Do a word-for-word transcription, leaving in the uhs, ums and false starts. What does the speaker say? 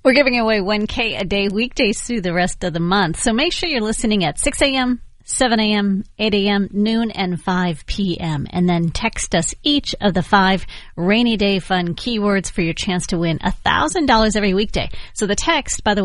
We're giving away one K a day weekdays through the rest of the month. So make sure you're listening at six a.m., seven a.m., eight a.m., noon, and five p.m. And then text us each of the five rainy day fun keywords for your chance to win one thousand dollars every weekday. So the text, by the way,